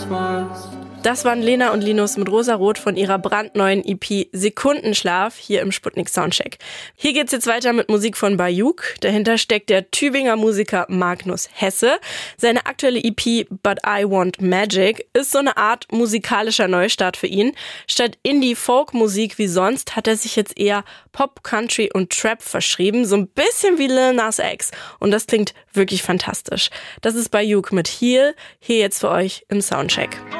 Das waren Lena und Linus mit Rosarot von ihrer brandneuen EP Sekundenschlaf hier im Sputnik Soundcheck. Hier geht's jetzt weiter mit Musik von Bayuk. Dahinter steckt der Tübinger Musiker Magnus Hesse. Seine aktuelle EP But I Want Magic ist so eine Art musikalischer Neustart für ihn. Statt Indie-Folk-Musik wie sonst hat er sich jetzt eher Pop, Country und Trap verschrieben. So ein bisschen wie Lil Nas X. Und das klingt wirklich fantastisch. Das ist Bayuk mit Heal. Hier jetzt für euch im Soundcheck.